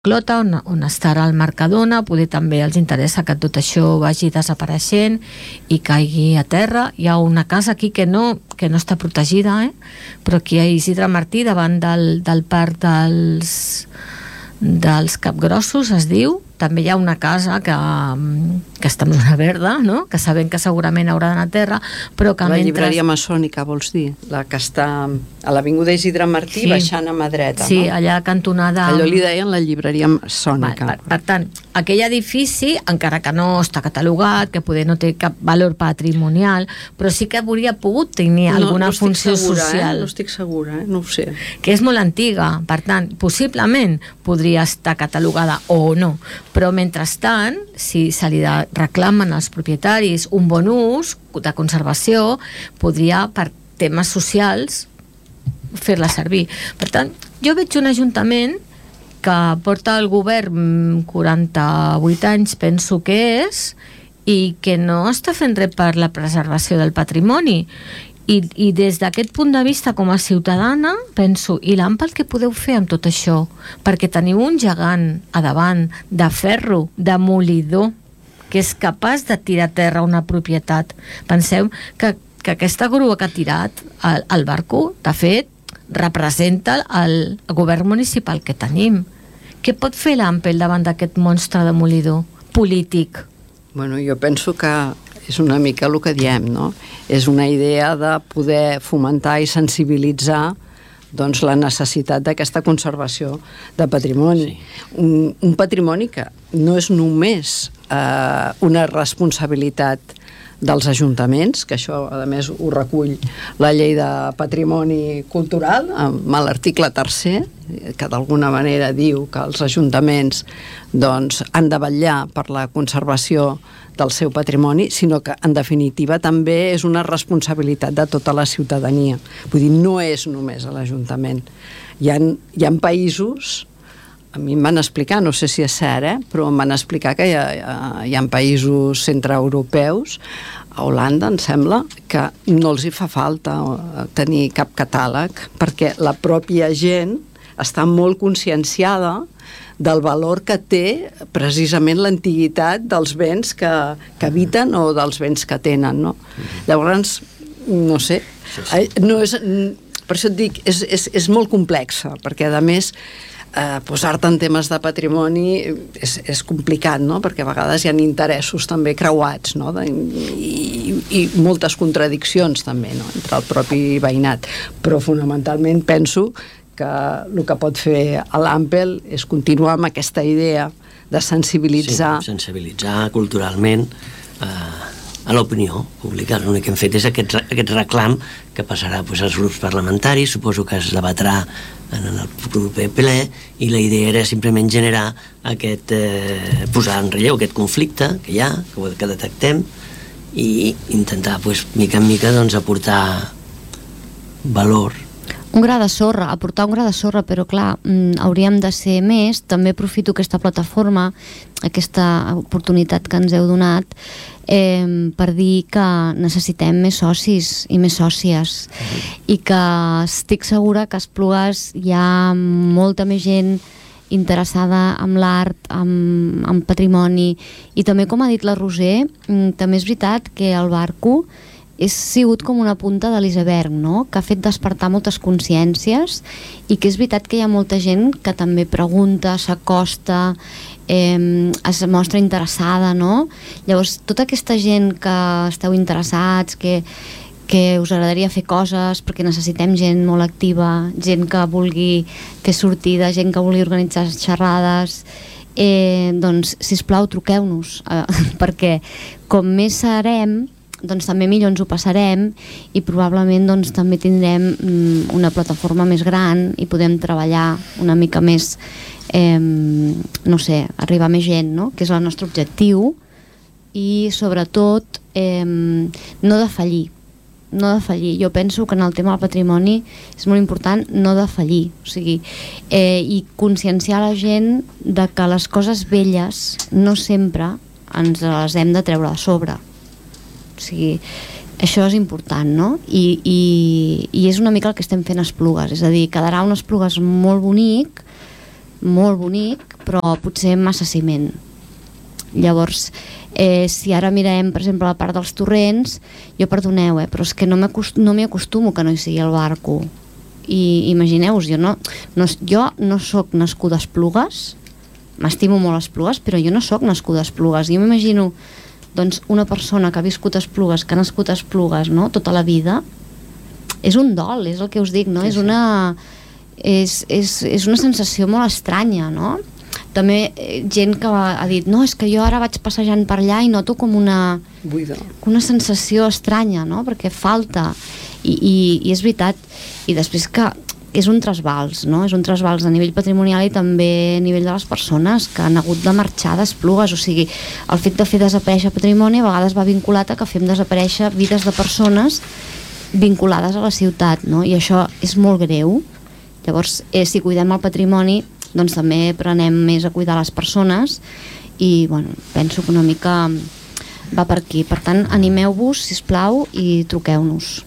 Clota, on estarà el Mercadona, poder també els interessa que tot això vagi desapareixent i caigui a terra. Hi ha una casa aquí que no està protegida, però aquí a Isidre Martí, davant del parc dels Capgrossos, es diu, també hi ha una casa que està en zona verda, no? Que sabem que segurament haurà d'anar a terra, però que la llibreria maçònica, vols dir? La que està a l'avinguda Isidre Martí, baixant a mà dreta, sí, no? Allà cantonada... Allò li deien la llibreria maçònica. Per tant, aquell edifici, encara que no està catalogat, que poder no té cap valor patrimonial, però sí que hauria pogut tenir alguna funció social. No estic segura, no ho sé. Que és molt antiga, per tant, possiblement podria estar catalogada o no, però mentrestant, si se li reclamen als propietaris un bon ús de conservació, podria, per temes socials, fer-la servir. Per tant, jo veig un ajuntament que porta el govern 48 anys, penso que és, i que no està fent res per la preservació del patrimoni. I des d'aquest punt de vista, com a ciutadana, penso, i l'AMPA el que podeu fer amb tot això? Perquè teniu un gegant a davant de ferro, de molidor, que és capaç de tirar a terra una propietat. Penseu que aquesta grua que ha tirat el barco, de fet, representa el govern municipal que tenim. Què pot fer l'AMPEL davant d'aquest monstre de molidor polític? Bueno, jo penso que és una mica el que diem, no? És una idea de poder fomentar i sensibilitzar doncs, la necessitat d'aquesta conservació de patrimoni. Sí. Un patrimoni que no és només una responsabilitat dels ajuntaments, que això a més ho recull la llei de patrimoni cultural amb l'article 3, que d'alguna manera diu que els ajuntaments doncs, han de vetllar per la conservació del seu patrimoni, sinó que en definitiva també és una responsabilitat de tota la ciutadania. Vull dir, no és només a l'Ajuntament. Hi ha països, a mi em van explicar, no sé si és cert, però em van explicar que hi ha països centreeuropeus, a Holanda, em sembla, que no els hi fa falta tenir cap catàleg, perquè la pròpia gent està molt conscienciada del valor que té precisament l'antiguitat dels béns que habiten o dels béns que tenen, no? Llavors, no sé, no és, per això et dic, és molt complexa, perquè a més posar-te en temes de patrimoni és complicat, no? Perquè a vegades hi ha interessos també creuats, no? I moltes contradiccions també, no? Entre el propi veïnat, però fonamentalment penso que el que pot fer l'AMPEL és continuar amb aquesta idea de sensibilitzar. Sí, sensibilitzar culturalment a l'opinió pública. L'únic que hem fet és aquest reclam que passarà als grups parlamentaris, suposo que es debatrà en el proper ple, i la idea era simplement generar posar en relleu aquest conflicte que hi ha, que detectem, i intentar, mica en mica, aportar valor. Un gra de sorra, aportar un gra de sorra, però clar, hauríem de ser més. També aprofito aquesta plataforma, aquesta oportunitat que ens heu donat, per dir que necessitem més socis i més sòcies, i que estic segura que a Esplugues hi ha molta més gent interessada en l'art, en patrimoni, i també, com ha dit la Roser, també és veritat que el barco ha sigut com una punta de l'iceberg, no? Que ha fet despertar moltes consciències, i que és veritat que hi ha molta gent que també pregunta, s'acosta, es mostra interessada, no? Llavors, tota aquesta gent que esteu interessats, que us agradaria fer coses, perquè necessitem gent molt activa, gent que vulgui fer sortida, gent que vulgui organitzar xerrades, doncs, sisplau, truqueu-nos, perquè com més serem, doncs també millor ens ho passarem, i probablement doncs també tindrem una plataforma més gran i podem treballar una mica més, no sé, arribar a més gent, no? Que és el nostre objectiu, i sobretot no defallir. Jo penso que en el tema del patrimoni és molt important no defallir, o sigui, i conscienciar la gent de que les coses velles no sempre ens les hem de treure de sobre. O sigui, això és important, no? I és una mica el que estem fent a Esplugues, és a dir, quedarà un Esplugues molt bonic, molt bonic, però potser massa ciment. Llavors, si ara mirem, per exemple, la part dels torrents, jo perdoneu, però és que no m'hi acostumo que no hi sigui el barco. I imagineu-vos, jo no soc nascuda a Esplugues, m'estimo molt a Esplugues, però jo no soc nascuda a Esplugues. Jo m'imagino doncs, una persona que ha viscut a Esplugues, que ha nascut a Esplugues, no?, tota la vida, és un dol, és el que us dic, no? Sí, és una sensació molt estranya, no? També gent que ha dit, no, és que jo ara vaig passejant per allà i noto com una sensació estranya, no?, perquè falta, i és veritat, i després que és un trasbals, no? És un trasbals a nivell patrimonial i també a nivell de les persones que han hagut de marxar d'Esplugues, o sigui, el fet de fer desaparèixer patrimoni a vegades va vinculat a que fem desaparèixer vides de persones vinculades a la ciutat, no? I això és molt greu. Llavors, si cuidem el patrimoni, doncs també aprenem més a cuidar les persones i, bueno, penso que una mica va per aquí. Per tant, animeu-vos, sisplau, i truqueu-nos.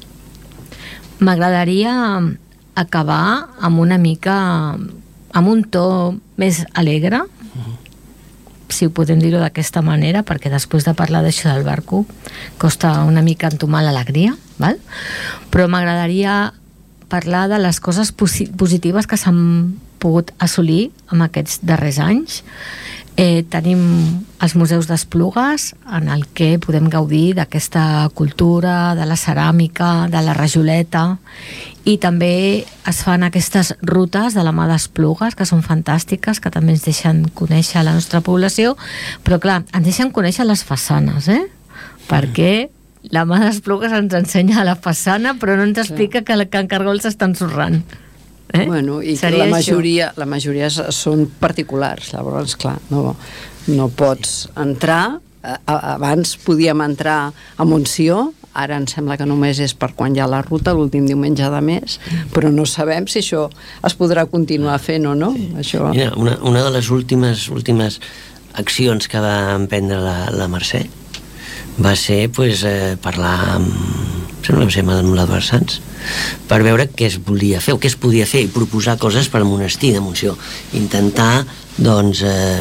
M'agradaria acabar amb una mica, amb un to més alegre, si ho podem dir-ho d'aquesta manera, perquè després de parlar d'això del barco costa una mica entomar l'alegria, val? Però m'agradaria parlar de les coses positives que s'han pogut assolir en aquests darrers anys. Tenim els museus d'Esplugues, en el que podem gaudir d'aquesta cultura, de la ceràmica, de la rajoleta, i també es fan aquestes rutes de la mà d'Esplugues, que són fantàstiques, que també ens deixen conèixer la nostra població, però clar, ens deixen conèixer les façanes, perquè la mà d'Esplugues ens ensenya la façana, però no ens explica que en Cargol s'està ensorrant. Bueno, i que la majoria són particulars, llavors, clar, no pots entrar. Abans podíem entrar a Montsió, ara em sembla que només és per quan hi ha la ruta, l'últim diumenge de mes, però no sabem si això es podrà continuar fent o no. Sí. Això... Mira, una de les últimes accions que va emprendre la Mercè va ser parlar amb l'Eduard Sans per veure què es volia fer o què es podia fer i proposar coses per al monestir de Montsió, intentar doncs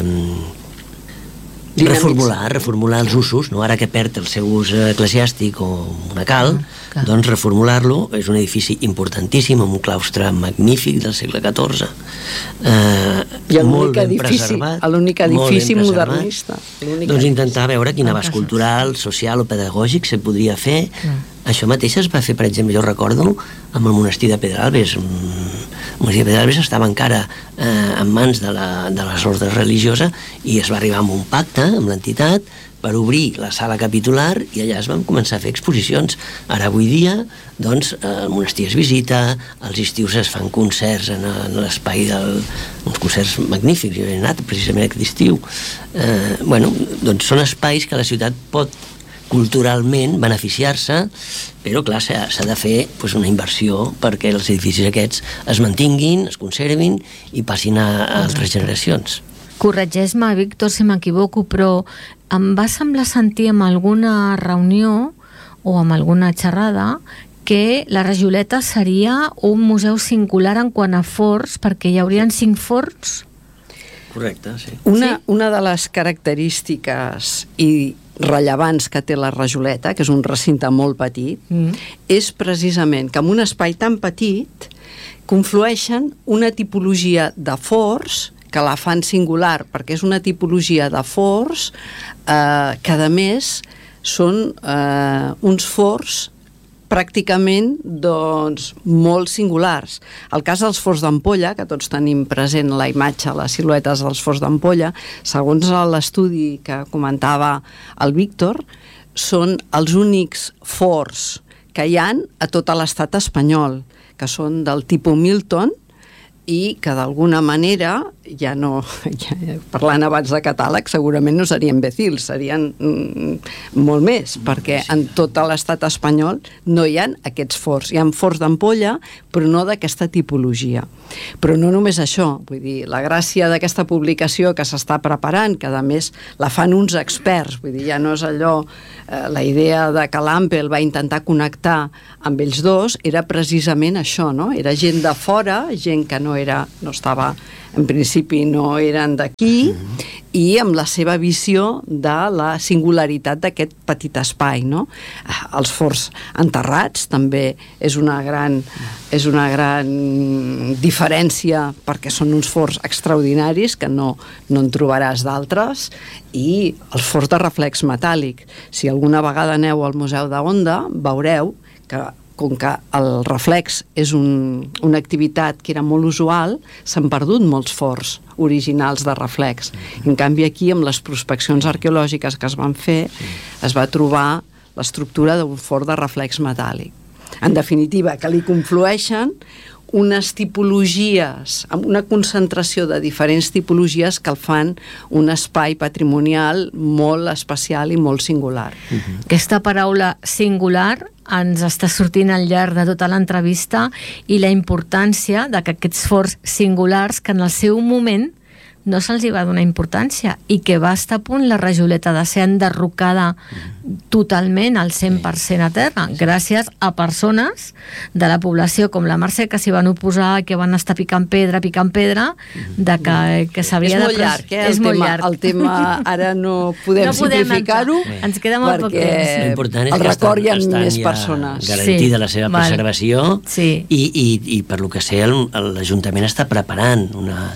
reformular els usos, no? Ara que perd el seu ús eclesiàstic o monacal, doncs reformular-lo. És un edifici importantíssim, amb un claustre magnífic del segle XIV, molt ben preservat, l'únic edifici modernista. Doncs intentar veure quin abast cultural, social o pedagògic se podria fer. Això mateix es va fer, per exemple, jo recordo, amb el monestir de Pedralbes. El monestir de Pedralbes estava encara en mans de les ordres religioses i es va arribar amb un pacte amb l'entitat per obrir la sala capitular i allà es van començar a fer exposicions. Ara, avui dia, doncs, el monestir es visita, als estius es fan concerts en l'espai uns concerts magnífics, jo he anat precisament aquest estiu. Doncs són espais que la ciutat pot culturalment beneficiar-se, però clar, s'ha de fer una inversió perquè els edificis aquests es mantinguin, es conservin i passin a altres generacions. Corregeix-me, Víctor, si m'equivoco, però em va semblar sentir en alguna reunió o amb alguna xerrada que la Rajoleta seria un museu singular en quant a forns, perquè hi haurien 5 forns. Correcte, sí. Una de les característiques i rellevants que té la Rajoleta, que és un recinte molt petit, és precisament que en un espai tan petit conflueixen una tipologia de forns que la fan singular, perquè és una tipologia de forns que a més són uns forns pràcticament molt singulars. El cas dels forns d'ampolla, que tots tenim present la imatge, les siluetes dels forns d'ampolla, segons l'estudi que comentava el Víctor, són els únics forns que hi ha a tot l'estat espanyol, que són del tipus Milton i que d'alguna manera, parlant abans de catàleg, segurament no serien Becils, serien molt més, perquè en tot l'estat espanyol no hi ha aquests forns. Hi ha forns d'ampolla, però no d'aquesta tipologia. Però no només això, vull dir, la gràcia d'aquesta publicació que s'està preparant, que a més la fan uns experts, vull dir, ja no és allò, la idea de que l'Ampel va intentar connectar amb ells dos, era precisament això, no? Era gent de fora, gent que no estava, en principi no eren d'aquí, i amb la seva visió de la singularitat d'aquest petit espai, no? Els forts enterrats també és una gran diferència, perquè són uns forts extraordinaris que no en trobaràs d'altres, i els forts de reflex metàl·lic. Si alguna vegada aneu al Museu d'Onda, veureu que com que el reflex és una activitat que era molt usual, s'han perdut molts forts originals de reflex. En canvi, aquí, amb les prospeccions arqueològiques que es van fer, es va trobar l'estructura d'un fort de reflex metàl·lic. En definitiva, que li conflueixen unes tipologies, amb una concentració de diferents tipologies que el fan un espai patrimonial molt especial i molt singular. Aquesta paraula singular ens està sortint al llarg de tota l'entrevista, i la importància de que aquests forts singulars, que en el seu moment no se'ls hi va donar importància, i que va estar a punt la rajoleta de ser enderrocada totalment al 100% a terra, gràcies a persones de la població com la Mercè, que s'hi van oposar, que van estar picant pedra, de que s'havia de... És molt llarg, És molt llarg. El tema ara no podem simplificar-ho, ens queda molt poc temps. L'important és el que record hi ha estan més ja persones. garantida la seva preservació, i per lo que sé l'Ajuntament està preparant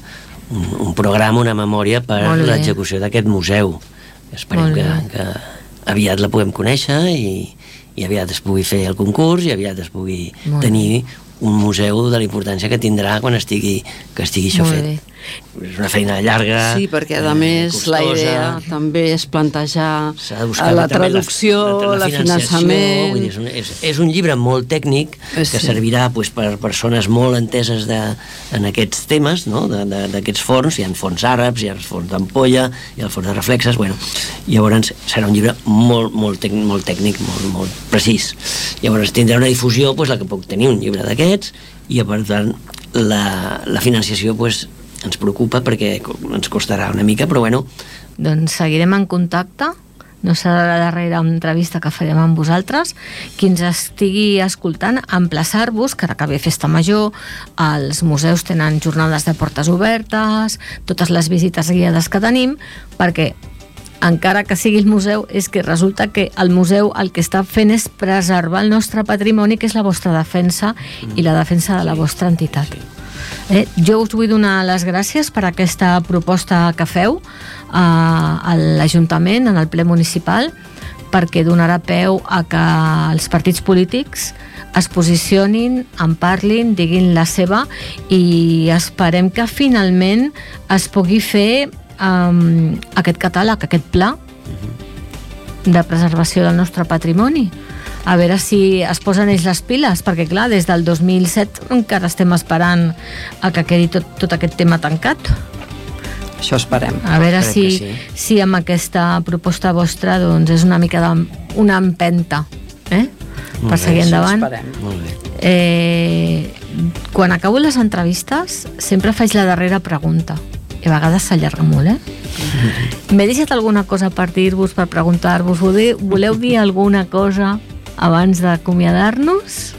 un programa, una memòria per l'execució d'aquest museu. Esperem que aviat la puguem conèixer i aviat es pugui fer el concurs i aviat es pugui tenir un museu de la importància que tindrà quan estigui això fet. És una feina llarga, sí, perquè a més costosa. La idea també és plantejar la traducció, la finançament. És un llibre molt tècnic que servirà per persones molt enteses en aquests temes, no? D'aquests forns. Hi ha forns àrabs, hi ha forns d'ampolla, hi ha forns de reflexes. Llavors serà un llibre molt tècnic, molt precís. Llavors tindrà una difusió la que puc tenir un llibre d'aquests, i per tant la financiació ens preocupa perquè ens costarà una mica, però Doncs seguirem en contacte. No serà la darrera entrevista que farem amb vosaltres. Qui ens estigui escoltant, emplaçar-vos que ara que ve Festa Major, els museus tenen jornades de portes obertes, totes les visites guiades que tenim, perquè encara que sigui el museu, és que resulta que el museu el que està fent és preservar el nostre patrimoni, que és la vostra defensa i la defensa de la vostra entitat. Jo us vull donar les gràcies per aquesta proposta que feu a l'Ajuntament, en el ple municipal, perquè donarà peu a que els partits polítics es posicionin, en parlin, diguin la seva, i esperem que finalment es pugui fer aquest catàleg, aquest pla de preservació del nostre patrimoni. A veure si es posen ells les piles, perquè clar, des del 2007 encara estem esperant a que quedi tot aquest tema tancat. Això esperem. A veure si amb aquesta proposta vostra doncs és una mica una empenta per seguir endavant. Molt bé. Quan acabo les entrevistes sempre faig la darrera pregunta, i a vegades s'allarga molt, M'he deixat alguna cosa per dir-vos, per preguntar-vos? Voleu dir alguna cosa abans d'acomiadar-nos?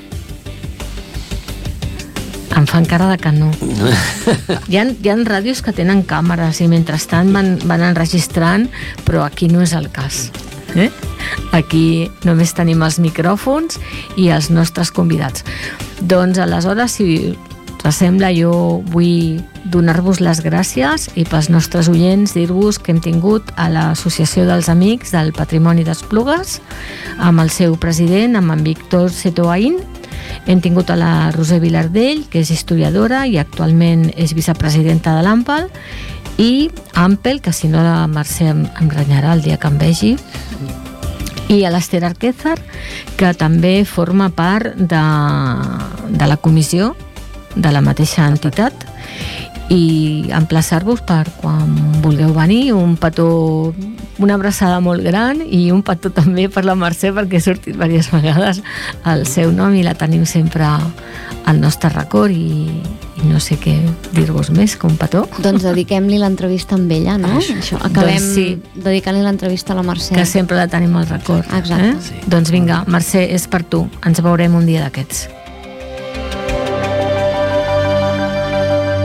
Em fan cara de que no. Hi ha ràdios que tenen càmeres i mentrestant van enregistrant, però aquí no és el cas. Aquí només tenim els micròfons i els nostres convidats. Doncs aleshores, si us sembla, jo vull donar-vos les gràcies, i pels nostres oients dir-vos que hem tingut a l'Associació dels Amics del Patrimoni d'Esplugues, amb el seu president, amb en Víctor Setoaín. Hem tingut a la Roser Vilardell, que és historiadora i actualment és vicepresidenta de l'AMPAL, i Ampel, que si no la Mercè em renyarà el dia que em vegi, i a l'Ester Arquézar, que també forma part de la comissió de la mateixa entitat, i emplaçar-vos per quan vulgueu venir. Un petó, una abraçada molt gran, i un petó també per la Mercè, perquè ha sortit diverses vegades el seu nom i la tenim sempre al nostre record, i no sé què dir-vos més que un petó. Doncs dediquem-li l'entrevista amb ella, no? Acabem dedicant-li l'entrevista a la Mercè, que sempre la tenim al record. Exacte. Doncs vinga, Mercè, és per tu. Ens veurem un dia d'aquests.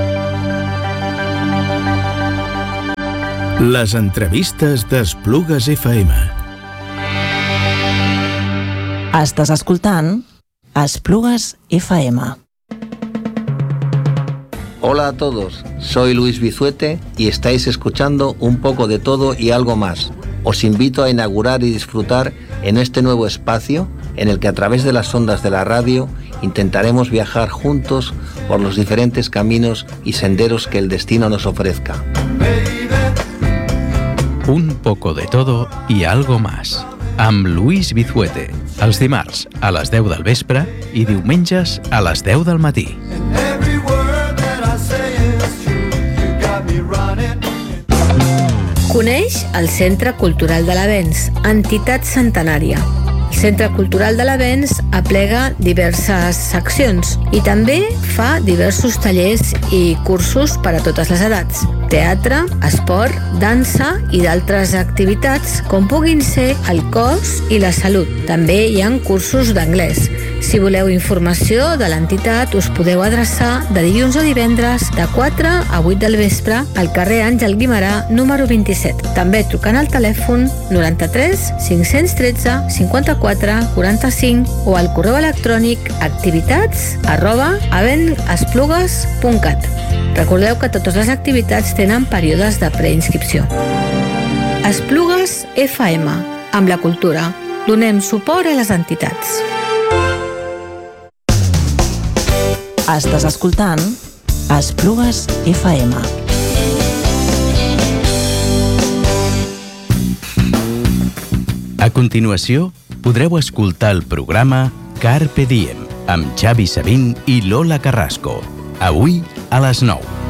Les entrevistes d'Esplugues FM. Estàs escoltant Esplugues FM. Hola a todos, soy Luis Bizuete y estáis escuchando Un poco de todo y algo más. Os invito a inaugurar y disfrutar en este nuevo espacio en el que a través de las ondas de la radio intentaremos viajar juntos por los diferentes caminos y senderos que el destino nos ofrezca. Un poco de todo y algo más. Amb Luis Bizuete, els dimarts a les 10 del vespre i diumenges a les 10 del matí. Coneix el Centre Cultural de l'Avenç, entitat centenària. El Centre Cultural de l'Avenç aplega diverses seccions i també fa diversos tallers i cursos per a totes les edats. Teatre, esport, dansa i d'altres activitats com puguin ser el cos i la salut. També hi ha cursos d'anglès. Si voleu informació de l'entitat, us podeu adreçar de dilluns a divendres de 4 a 8 del vespre al carrer Àngel Guimerà, número 27. També trucant al telèfon 93 513 54 45 o al correu electrònic activitats@avenesplugues.cat. Recordeu que totes les activitats tenen períodes de preinscripció. Esplugues FM. Amb la cultura donem suport a les entitats. Estàs escoltant Esplugues FM. A continuació, podreu escoltar el programa Carpe Diem amb Xavi Sabin i Lola Carrasco. Avui a les 9.